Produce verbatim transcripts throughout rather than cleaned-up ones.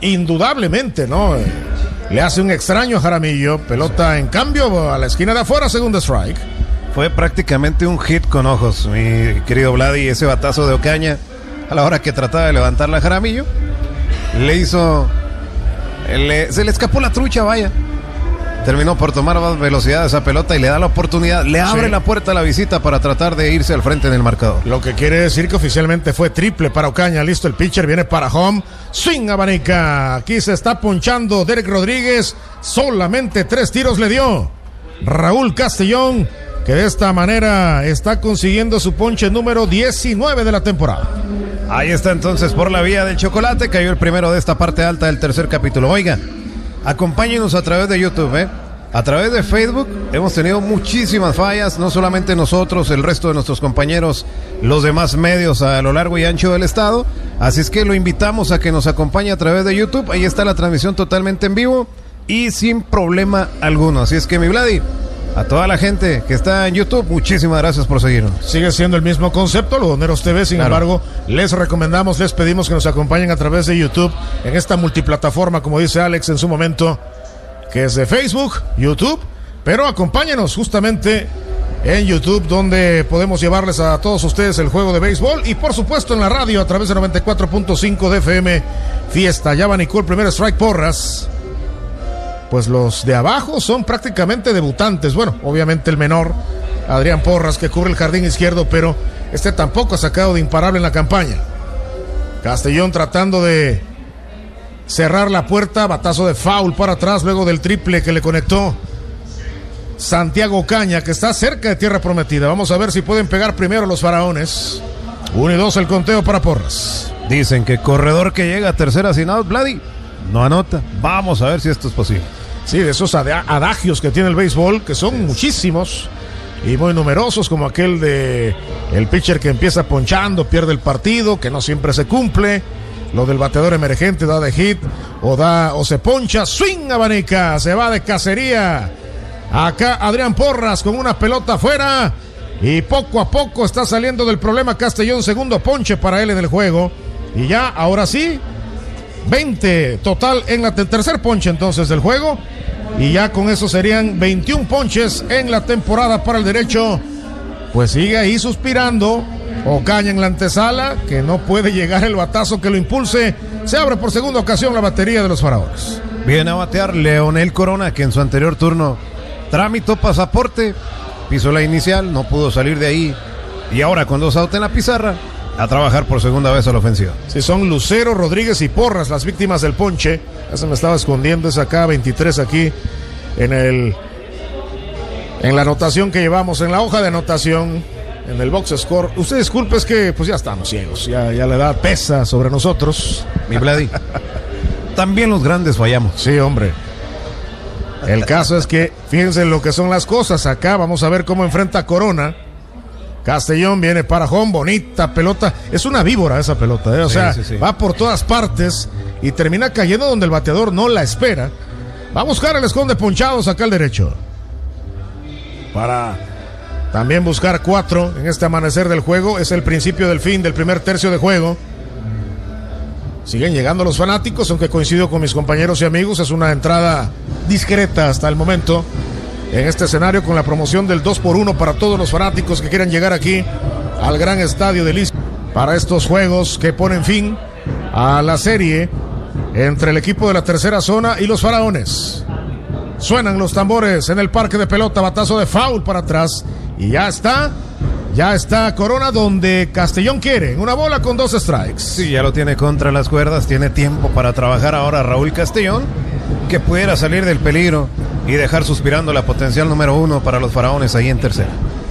indudablemente, ¿no? Le hace un extraño a Jaramillo. Pelota en cambio a la esquina de afuera, segundo strike. Fue prácticamente un hit con ojos, mi querido Vladi, ese batazo de Ocaña a la hora que trataba de levantarla a Jaramillo. Le hizo... Le, se le escapó la trucha, vaya. Terminó por tomar más velocidad esa pelota y le da la oportunidad, le abre sí. la puerta a la visita para tratar de irse al frente en el marcador. Lo que quiere decir que oficialmente fue triple para Ocaña. Listo el pitcher, viene para home. Swing abanica. Aquí se está ponchando Derek Rodríguez. Solamente tres tiros le dio Raúl Castellón, que de esta manera está consiguiendo su ponche número diecinueve de la temporada. Ahí está entonces por la vía del chocolate. Cayó el primero de esta parte alta del tercer capítulo. Oiga, acompáñenos a través de YouTube, ¿eh? A través de Facebook hemos tenido muchísimas fallas, no solamente nosotros, el resto de nuestros compañeros, los demás medios a lo largo y ancho del estado. Así es que lo invitamos a que nos acompañe a través de YouTube. Ahí está la transmisión totalmente en vivo y sin problema alguno. Así es que, mi Vladi, a toda la gente que está en YouTube, muchísimas gracias por seguirnos. Sigue siendo el mismo concepto, Lodoneros T V, sin claro. embargo, les recomendamos, les pedimos que nos acompañen a través de YouTube en esta multiplataforma, como dice Alex en su momento, que es de Facebook, YouTube, pero acompáñenos justamente en YouTube, donde podemos llevarles a todos ustedes el juego de béisbol y por supuesto en la radio a través de noventa y cuatro punto cinco de F M. Fiesta, ya abanicó el primer strike Porras. Pues los de abajo son prácticamente debutantes. Bueno, obviamente el menor, Adrián Porras, que cubre el jardín izquierdo, pero este tampoco ha sacado de imparable en la campaña. Castellón tratando de cerrar la puerta, batazo de foul para atrás luego del triple que le conectó Santiago Ocaña, que está cerca de tierra prometida. Vamos a ver si pueden pegar primero los faraones. Uno y dos el conteo para Porras. Dicen que corredor que llega a tercera sin out, Vladi, no anota. Vamos a ver si esto es posible. Sí, de esos adagios que tiene el béisbol, que son muchísimos y muy numerosos, como aquel de el pitcher que empieza ponchando, pierde el partido, que no siempre se cumple. Lo del bateador emergente, da de hit o da o se poncha. Swing abanica, se va de cacería. Acá Adrián Porras con una pelota afuera y poco a poco está saliendo del problema Castellón. Segundo ponche para él en el juego y ya, ahora sí, veinte total en la te- tercer ponche entonces del juego y ya con eso serían veintiún ponches en la temporada para el derecho. Pues sigue ahí suspirando Ocaña en la antesala, que no puede llegar el batazo que lo impulse. Se abre por segunda ocasión la batería de los faraones. Viene a batear Leonel Corona, que en su anterior turno tramitó pasaporte, pisó la inicial, no pudo salir de ahí y ahora con dos outs en la pizarra a trabajar por segunda vez a la ofensiva. Si son Lucero, Rodríguez y Porras las víctimas del ponche. Ya se me estaba escondiendo, es acá veintitrés aquí en el en la anotación que llevamos, en la hoja de anotación, en el box score. Usted disculpe, es que pues ya estamos ciegos, ya, ya la edad pesa sobre nosotros. Mi Vladi, también los grandes fallamos. Sí, hombre. El caso es que fíjense lo que son las cosas. Acá vamos a ver cómo enfrenta Corona. Castellón viene para home, bonita pelota. Es una víbora esa pelota, ¿eh? O sí, sea, sí, sí. va por todas partes y termina cayendo donde el bateador no la espera. Va a buscar el esconde ponchados acá al derecho. Para también buscar cuatro en este amanecer del juego. Es el principio del fin del primer tercio de juego. Siguen llegando los fanáticos, aunque coincido con mis compañeros y amigos. Es una entrada discreta hasta el momento en este escenario, con la promoción del dos por uno para todos los fanáticos que quieran llegar aquí al gran estadio de Lis para estos juegos que ponen fin a la serie entre el equipo de la tercera zona y los faraones. Suenan los tambores en el parque de pelota, batazo de foul para atrás y ya está, ya está Corona donde Castellón quiere, una bola con dos strikes. Sí, ya lo tiene contra las cuerdas, tiene tiempo para trabajar ahora Raúl Castellón, que pudiera salir del peligro y dejar suspirando la potencial número uno para los faraones ahí en tercera.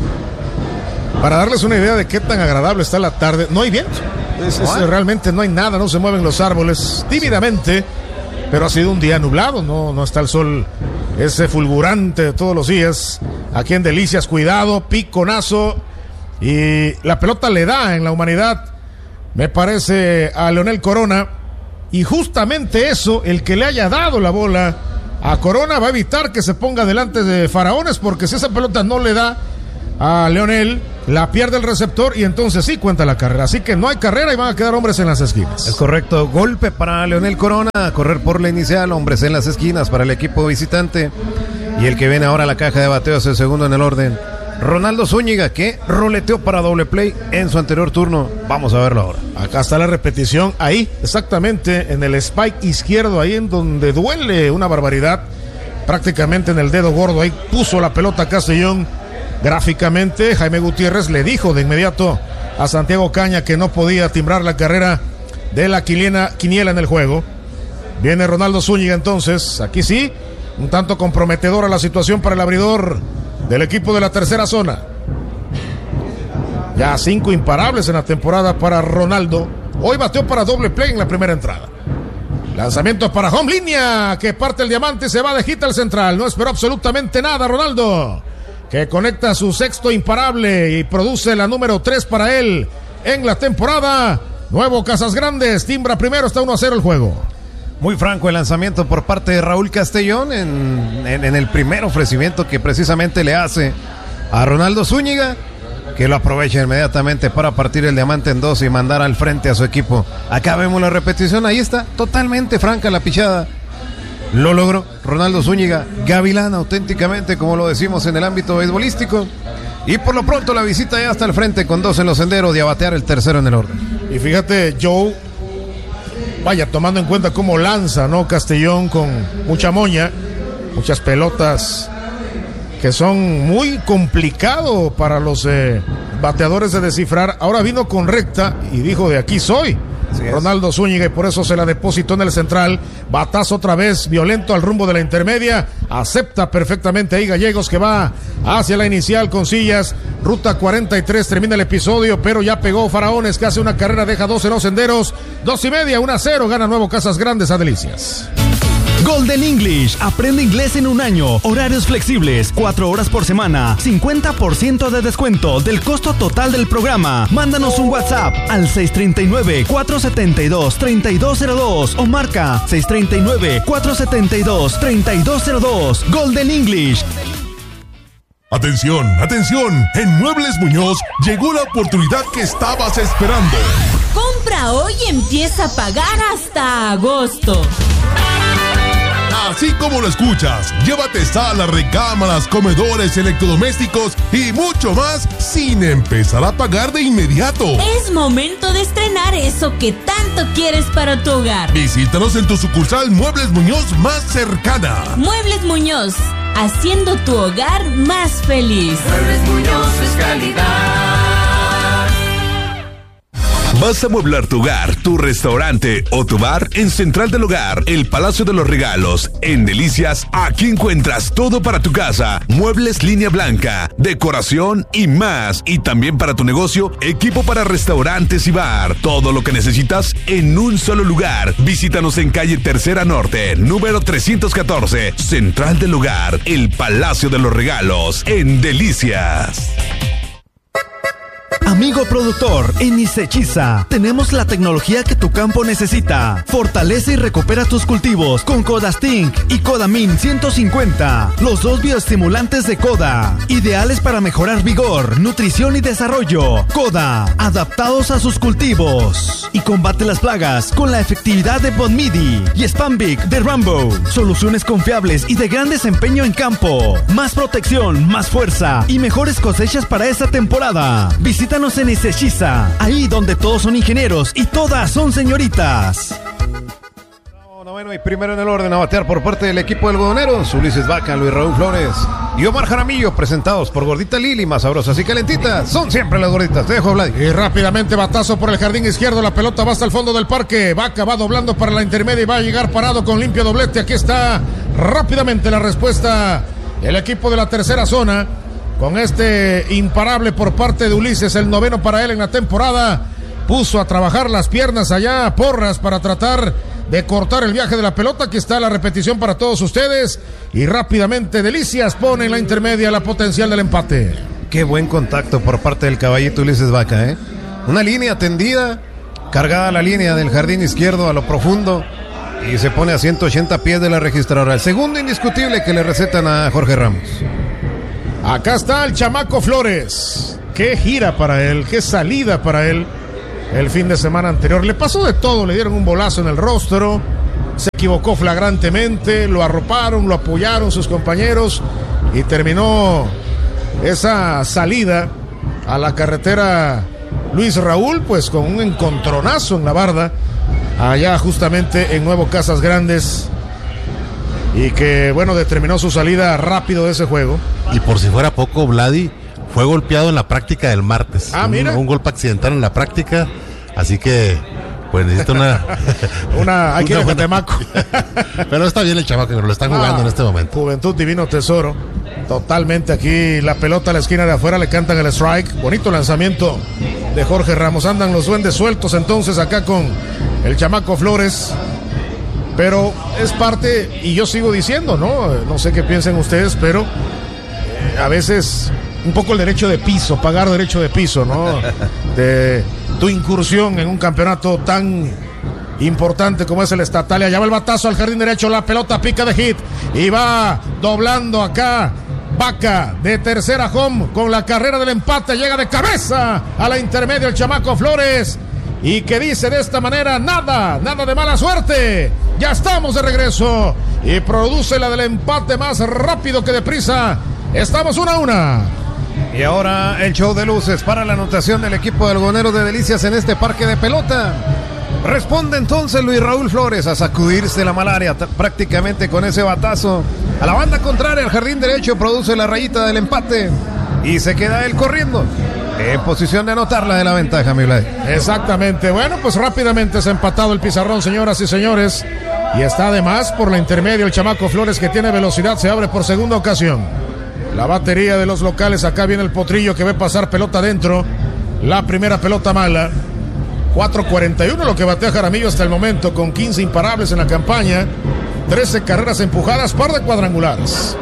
Para darles una idea de qué tan agradable está la tarde, no hay viento, es, es, realmente no hay nada, no se mueven los árboles, tímidamente, pero ha sido un día nublado, no, no está el sol ese fulgurante de todos los días. Aquí en Delicias, cuidado, piconazo, y la pelota le da en la humanidad, me parece, a Leonel Corona, y justamente eso, el que le haya dado la bola a Corona, va a evitar que se ponga delante de Faraones, porque si esa pelota no le da a Leonel, la pierde el receptor y entonces sí cuenta la carrera. Así que no hay carrera y van a quedar hombres en las esquinas. Es correcto, golpe para Leonel Corona, a correr por la inicial, hombres en las esquinas para el equipo visitante. Y el que viene ahora a la caja de bateo es el segundo en el orden, Ronaldo Zúñiga, que roleteó para doble play en su anterior turno. Vamos a verlo ahora. Acá está la repetición, ahí, exactamente en el spike izquierdo, ahí en donde duele una barbaridad, prácticamente en el dedo gordo, ahí puso la pelota Castellón. Gráficamente, Jaime Gutiérrez le dijo de inmediato a Santiago Caña que no podía timbrar la carrera de la quiniela, quiniela en el juego. Viene Ronaldo Zúñiga entonces, aquí sí, un tanto comprometedora la situación para el abridor del equipo de la tercera zona. Ya cinco imparables en la temporada para Ronaldo. Hoy bateó para doble play en la primera entrada. Lanzamiento para home línea, que parte el diamante y se va de hit al central. No esperó absolutamente nada Ronaldo, que conecta su sexto imparable y produce la número tres para él en la temporada. Nuevo Casas Grandes, timbra primero, está uno a cero el juego. Muy franco el lanzamiento por parte de Raúl Castellón en, en, en el primer ofrecimiento que precisamente le hace a Ronaldo Zúñiga, que lo aprovecha inmediatamente para partir el diamante en dos y mandar al frente a su equipo. Acá vemos la repetición, ahí está, totalmente franca la pichada. Lo logró Ronaldo Zúñiga, gavilán auténticamente, como lo decimos en el ámbito beisbolístico. Y por lo pronto la visita ya hasta el frente con dos en los senderos y a batear el tercero en el orden. Y fíjate, Joe, vaya, tomando en cuenta cómo lanza, ¿no? Castellón con mucha moña, muchas pelotas que son muy complicado para los eh, bateadores de descifrar. Ahora vino con recta y dijo: de aquí soy. Ronaldo Zúñiga, y por eso se la depositó en el central. Batazo otra vez violento al rumbo de la intermedia. Acepta perfectamente ahí Gallegos, que va hacia la inicial con sillas. Ruta cuarenta y tres, termina el episodio, pero ya pegó Faraones, que hace una carrera, deja dos en los senderos. Dos y media, uno a cero, gana Nuevo Casas Grandes a Delicias. Golden English, aprende inglés en un año, horarios flexibles, cuatro horas por semana, cincuenta por ciento de descuento del costo total del programa. Mándanos un WhatsApp al seis tres nueve, cuatro siete dos, tres dos cero dos o marca seis tres nueve, cuatro siete dos, tres dos cero dos. Golden English. Atención, atención, en Muebles Muñoz llegó la oportunidad que estabas esperando. Compra hoy y empieza a pagar hasta agosto. Así como lo escuchas, llévate salas, recámaras, comedores, electrodomésticos y mucho más sin empezar a pagar de inmediato. Es momento de estrenar eso que tanto quieres para tu hogar. Visítanos en tu sucursal Muebles Muñoz más cercana. Muebles Muñoz, haciendo tu hogar más feliz. Muebles Muñoz es calidad. ¿Vas a amueblar tu hogar, tu restaurante o tu bar? En Central del Hogar, el Palacio de los Regalos, en Delicias, aquí encuentras todo para tu casa, muebles línea blanca, decoración y más. Y también para tu negocio, equipo para restaurantes y bar. Todo lo que necesitas en un solo lugar. Visítanos en calle Tercera Norte, número trescientos catorce, Central del Hogar, el Palacio de los Regalos, en Delicias. Amigo productor, en Isechiza tenemos la tecnología que tu campo necesita. Fortalece y recupera tus cultivos con Codastink y Codamin ciento cincuenta, los dos bioestimulantes de Coda, ideales para mejorar vigor, nutrición y desarrollo. Coda, adaptados a sus cultivos. Y combate las plagas con la efectividad de Bonmidi y Spambic de Rambo. Soluciones confiables y de gran desempeño en campo. Más protección, más fuerza y mejores cosechas para esta temporada. Visítanos en Isechiza, ahí donde todos son ingenieros y todas son señoritas. Bueno, y primero en el orden a batear por parte del equipo del Algodoneros, Ulises Vaca, Luis Raúl Flores y Omar Jaramillo, presentados por Gordita Lili, más sabrosas y calentitas. Son siempre las gorditas. Te dejo, Vlad. Y rápidamente batazo por el jardín izquierdo, la pelota va hasta el fondo del parque. Vaca va doblando para la intermedia y va a llegar parado con limpio doblete. Aquí está rápidamente la respuesta el equipo de la tercera zona, con este imparable por parte de Ulises, el noveno para él en la temporada. Puso a trabajar las piernas allá, Porras, para tratar de cortar el viaje de la pelota. Aquí está la repetición para todos ustedes. Y rápidamente Delicias pone en la intermedia la potencial del empate. Qué buen contacto por parte del caballito Ulises Vaca, ¿eh? Una línea tendida, cargada la línea del jardín izquierdo a lo profundo, y se pone a ciento ochenta pies de la registradora. El segundo indiscutible que le recetan a Jorge Ramos. Acá está el chamaco Flores. Qué gira para él, qué salida para él el fin de semana anterior. Le pasó de todo, le dieron un bolazo en el rostro, se equivocó flagrantemente, lo arroparon, lo apoyaron sus compañeros y terminó esa salida a la carretera Luis Raúl, pues con un encontronazo en la barda, allá justamente en Nuevo Casas Grandes, y que bueno, determinó su salida rápido de ese juego. Y por si fuera poco, Vladi fue golpeado en la práctica del martes. Ah, mira. Un, un golpe accidental en la práctica, así que pues necesita una... una hay que ir a Catemaco. Pero está bien el chamaco, lo están jugando ah, en este momento. Juventud Divino Tesoro. Totalmente aquí la pelota a la esquina de afuera, le cantan el strike. Bonito lanzamiento de Jorge Ramos. Andan los duendes sueltos entonces acá con el chamaco Flores. Pero es parte, y yo sigo diciendo, ¿no? No sé qué piensen ustedes, pero eh, a veces un poco el derecho de piso, pagar derecho de piso, ¿no? De tu incursión en un campeonato tan importante como es el estatal. Allá va el batazo al jardín derecho, la pelota pica de hit y va doblando acá Vaca de tercera home con la carrera del empate, llega de cabeza a la intermedia el chamaco Flores y que dice de esta manera: nada, nada de mala suerte, ya estamos de regreso, y produce la del empate más rápido que deprisa. Estamos una a una. Y ahora el show de luces para la anotación del equipo de Algodoneros de Delicias en este parque de pelota. Responde entonces Luis Raúl Flores a sacudirse la malaria t- prácticamente con ese batazo. A la banda contraria, al jardín derecho, produce la rayita del empate y se queda él corriendo en posición de anotarla de la ventaja, mi Vlad. Exactamente. Bueno, pues rápidamente se ha empatado el pizarrón, señoras y señores, y está además por la intermedia el chamaco Flores, que tiene velocidad, se abre por segunda ocasión. La batería de los locales, acá viene el potrillo que ve pasar pelota adentro. La primera pelota mala. cuatro cuarenta y uno lo que batea Jaramillo hasta el momento, con quince imparables en la campaña, trece carreras empujadas, par de cuadrangulares.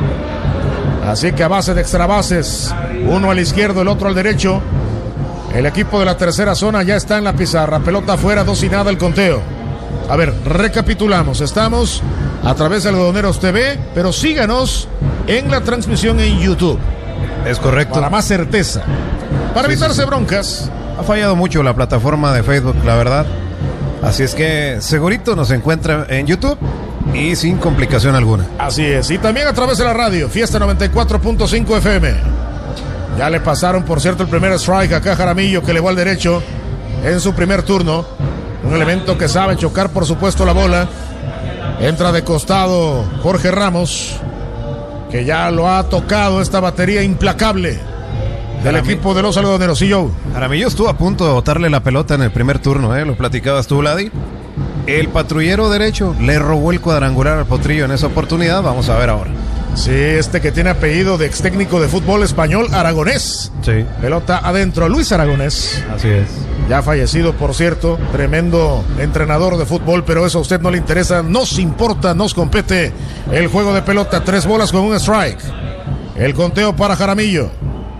Así que a base de extra bases, uno al izquierdo, el otro al derecho, el equipo de la tercera zona ya está en la pizarra. Pelota afuera, dos y nada el conteo. A ver, recapitulamos. Estamos a través de Algodoneros T V, pero síganos en la transmisión en YouTube. Es correcto. Para más certeza, para sí, evitarse sí, sí. broncas. Ha fallado mucho la plataforma de Facebook, la verdad. Así es que segurito nos encuentra en YouTube y sin complicación alguna. Así es. Y también a través de la radio, Fiesta noventa y cuatro punto cinco F M. Ya le pasaron, por cierto, el primer strike acá a Jaramillo, que le va al derecho en su primer turno. Un elemento que sabe chocar, por supuesto, la bola. Entra de costado Jorge Ramos, que ya lo ha tocado esta batería implacable del Jaramillo, equipo de los algodoneros. Y Joe. Jaramillo estuvo a punto de botarle la pelota en el primer turno, ¿eh? Lo platicabas tú, Vladi. El patrullero derecho le robó el cuadrangular al potrillo en esa oportunidad. Vamos a ver ahora. Sí, este que tiene apellido de ex técnico de fútbol español, Aragonés. Sí. Pelota adentro, Luis Aragonés. Así es. Ya fallecido, por cierto, tremendo entrenador de fútbol, pero eso a usted no le interesa, nos importa, nos compete el juego de pelota. Tres bolas con un strike. El conteo para Jaramillo.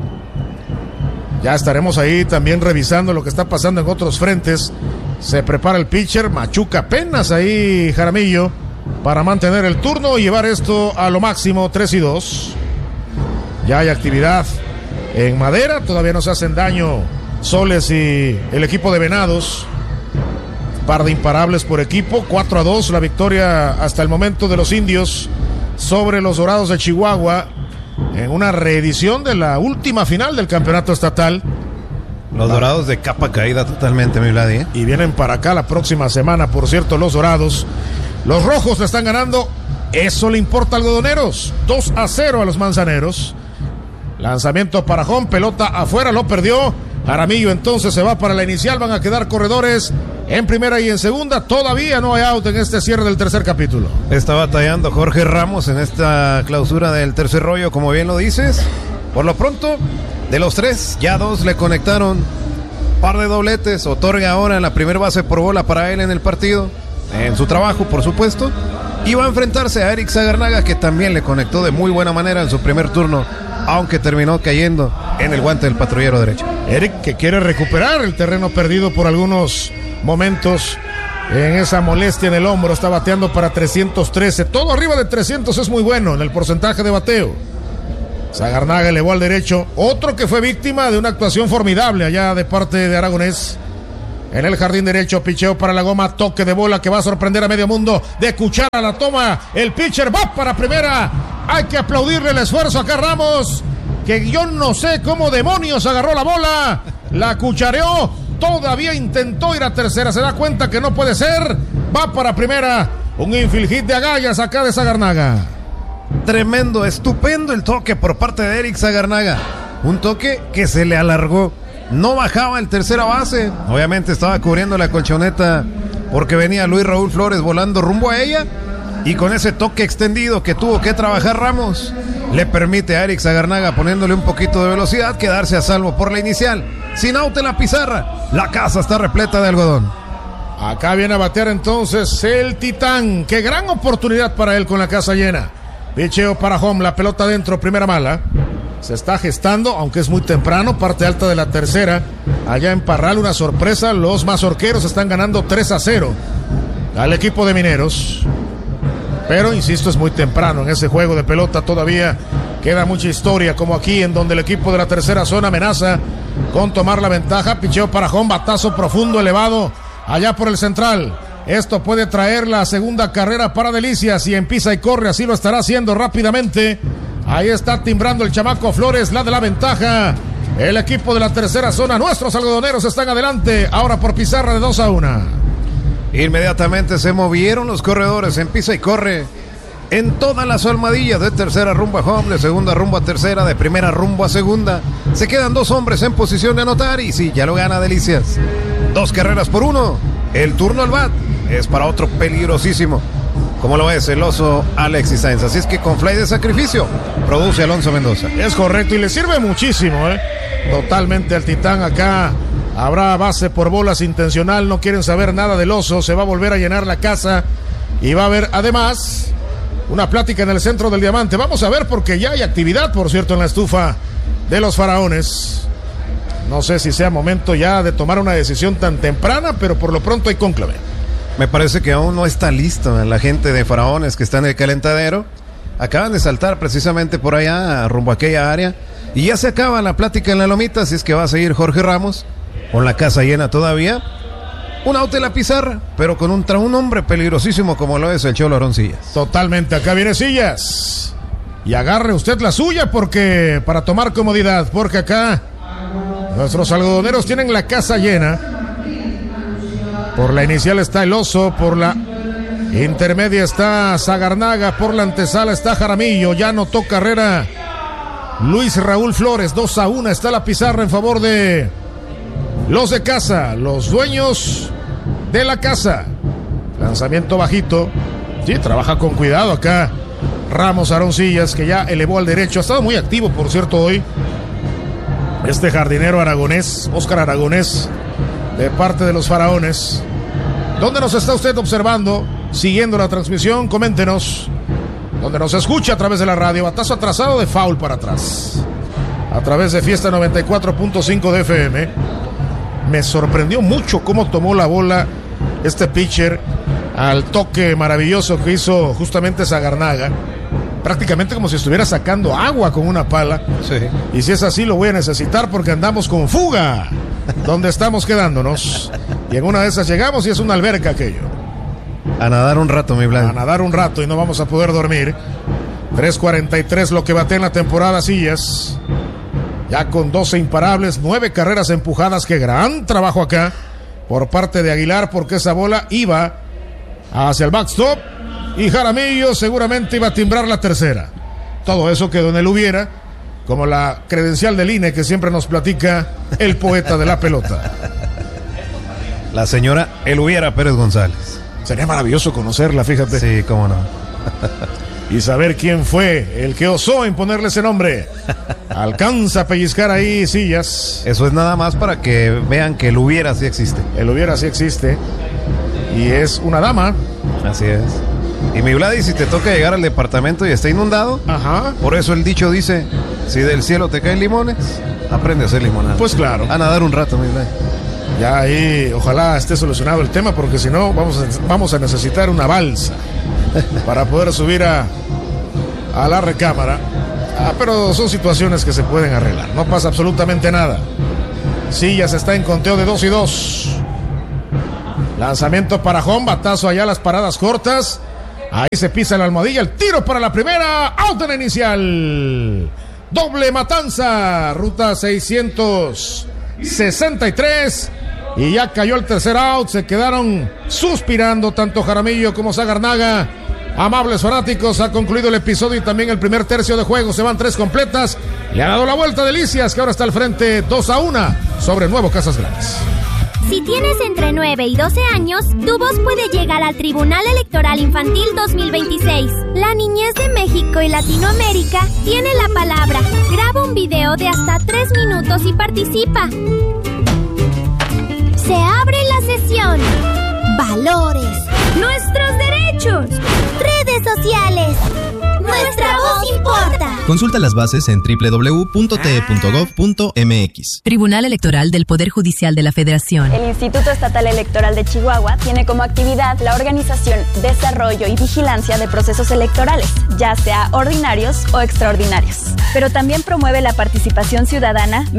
Ya estaremos ahí también revisando lo que está pasando en otros frentes. Se prepara el pitcher, machuca apenas ahí Jaramillo para mantener el turno y llevar esto a lo máximo, tres y dos. Ya hay actividad en Madera, todavía no se hacen daño Soles y el equipo de Venados. Par de imparables por equipo, cuatro a dos la victoria hasta el momento de los indios sobre los Dorados de Chihuahua en una reedición de la última final del campeonato estatal. Los Dorados de capa caída totalmente, mi Vladi, ¿eh? Y vienen para acá la próxima semana, por cierto, los Dorados. Los rojos le están ganando, eso le importa a Algodoneros, dos a cero a los manzaneros. Lanzamiento para home, pelota afuera, lo perdió Jaramillo, entonces se va para la inicial. Van a quedar corredores en primera y en segunda. Todavía no hay out en este cierre del tercer capítulo. Está batallando Jorge Ramos en esta clausura del tercer rollo, como bien lo dices. Por lo pronto, de los tres, ya dos le conectaron. Par de dobletes, otorga ahora en la primera base por bola para él en el partido, en su trabajo, por supuesto. Y va a enfrentarse a Eric Zagarnaga, que también le conectó de muy buena manera en su primer turno, aunque terminó cayendo en el guante del patrullero derecho. Eric, que quiere recuperar el terreno perdido por algunos momentos en esa molestia en el hombro, está bateando para trescientos trece. Todo arriba de trescientos es muy bueno en el porcentaje de bateo. Sagarnaga elevó al derecho. Otro que fue víctima de una actuación formidable allá de parte de Aragonés. En el jardín derecho, picheo para la goma, toque de bola que va a sorprender a medio mundo. De cuchara la toma, el pitcher va para primera. Hay que aplaudirle el esfuerzo acá Ramos, que yo no sé cómo demonios agarró la bola. La cuchareó, todavía intentó ir a tercera, se da cuenta que no puede ser. Va para primera, un infield hit de agallas acá de Sagarnaga. Tremendo, estupendo el toque por parte de Eric Sagarnaga. Un toque que se le alargó. No bajaba el tercera base. Obviamente estaba cubriendo la colchoneta porque venía Luis Raúl Flores volando rumbo a ella. Y con ese toque extendido que tuvo que trabajar Ramos, le permite a Eric Sagarnaga, poniéndole un poquito de velocidad, quedarse a salvo por la inicial. Sin out en la pizarra, la casa está repleta de algodón. Acá viene a batear entonces el Titán. Qué gran oportunidad para él con la casa llena. Picheo para home, la pelota adentro, primera mala. Se está gestando, aunque es muy temprano, parte alta de la tercera. Allá en Parral, una sorpresa. Los mazorqueros están ganando tres a cero al equipo de Mineros. Pero, insisto, es muy temprano en ese juego de pelota. Todavía queda mucha historia, como aquí, en donde el equipo de la tercera zona amenaza con tomar la ventaja. Picheo para home, batazo profundo, elevado, allá por el central. Esto puede traer la segunda carrera para Delicias. Y empieza y corre, así lo estará haciendo rápidamente. Ahí está timbrando el chamaco Flores, la de la ventaja. El equipo de la tercera zona, nuestros algodoneros están adelante. Ahora por pizarra de dos a uno. Inmediatamente se movieron los corredores, empieza y corre en todas las almohadillas, de tercera rumbo a home, de segunda rumbo a tercera, de primera rumbo a segunda. Se quedan dos hombres en posición de anotar y sí, ya lo gana Delicias. Dos carreras por uno. El turno al bat es para otro peligrosísimo, como lo es el oso Alexis Sáenz. Así es que con fly de sacrificio produce Alonso Mendoza. Es correcto y le sirve muchísimo, ¿eh? Totalmente al Titán acá. Habrá base por bolas intencional, no quieren saber nada del oso. Se va a volver a llenar la casa y va a haber además una plática en el centro del diamante. Vamos a ver porque ya hay actividad, por cierto, en la estufa de los Faraones. No sé si sea momento ya de tomar una decisión tan temprana, pero por lo pronto hay cónclave. Me parece que aún no está listo la gente de Faraones que está en el calentadero. Acaban de saltar precisamente por allá, rumbo a aquella área. Y ya se acaba la plática en la lomita, así es que va a seguir Jorge Ramos, con la casa llena todavía. Un out en la pizarra, pero con un, un hombre peligrosísimo como lo es el Cholo Aroncillas. Totalmente, acá viene Sillas. Y agarre usted la suya porque para tomar comodidad, porque acá nuestros algodoneros tienen la casa llena. Por la inicial está el oso, por la intermedia está Sagarnaga, por la antesala está Jaramillo. Ya anotó carrera Luis Raúl Flores, dos a uno está la pizarra en favor de los de casa, los dueños de la casa. Lanzamiento bajito. Sí, trabaja con cuidado acá Ramos Aroncillas, que ya elevó al derecho. Ha estado muy activo, por cierto, hoy este jardinero aragonés, Óscar Aragonés, de parte de los Faraones. ¿Dónde nos está usted observando? Siguiendo la transmisión, coméntenos. Donde nos escucha a través de la radio. Batazo atrasado de foul para atrás. A través de Fiesta noventa y cuatro punto cinco de F M. Me sorprendió mucho cómo tomó la bola este pitcher al toque maravilloso que hizo justamente Sagarnaga. Prácticamente como si estuviera sacando agua con una pala. Sí. Y si es así lo voy a necesitar porque andamos con fuga. Donde estamos quedándonos. Y en una de esas llegamos y es una alberca aquello. A nadar un rato, mi Blanco. A nadar un rato y no vamos a poder dormir. tres cuarenta y tres lo que bate en la temporada Sillas. Ya con doce imparables, nueve carreras empujadas. Qué gran trabajo acá por parte de Aguilar, porque esa bola iba hacia el backstop y Jaramillo seguramente iba a timbrar la tercera. Todo eso quedó en el hubiera, como la credencial del I N E que siempre nos platica el poeta de la pelota. La señora El Hubiera Pérez González. Sería maravilloso conocerla, fíjate. Sí, cómo no. Y saber quién fue el que osó en ponerle ese nombre. Alcanza a pellizcar ahí Sillas. Eso es nada más para que vean que el Hubiera sí existe. El Hubiera sí existe. Y es una dama. Así es. Y mi Vladi, si te toca llegar al departamento y está inundado, ajá, por eso el dicho dice, si del cielo te caen limones, aprende a hacer limonada. Pues claro. A nadar un rato, mi Vladi. Ya ahí, ojalá esté solucionado el tema, porque si no, vamos a, vamos a necesitar una balsa para poder subir a, a la recámara. Ah, pero son situaciones que se pueden arreglar. No pasa absolutamente nada. Sillas está en conteo de dos y dos. Lanzamiento para home, batazo allá, las paradas cortas. Ahí se pisa la almohadilla, el tiro para la primera, out en la inicial. Doble matanza, ruta seiscientos sesenta y tres. Y ya cayó el tercer out, se quedaron suspirando tanto Jaramillo como Zagarnaga. Amables fanáticos, ha concluido el episodio y también el primer tercio de juego. Se van tres completas. Le ha dado la vuelta Delicias, que ahora está al frente dos a uno sobre Nuevo Casas Grandes. Si tienes entre nueve y doce años, tu voz puede llegar al Tribunal Electoral Infantil dos mil veintiséis. La niñez de México y Latinoamérica tiene la palabra. Graba un video de hasta tres minutos y participa. Se abre la sesión. Valores. Nuestros derechos. Redes sociales. Nuestra voz importa. Consulta las bases en doble u doble u doble u punto t e punto gov punto m x. Tribunal Electoral del Poder Judicial de la Federación. El Instituto Estatal Electoral de Chihuahua tiene como actividad la organización, desarrollo y vigilancia de procesos electorales, ya sea ordinarios o extraordinarios. Pero también promueve la participación ciudadana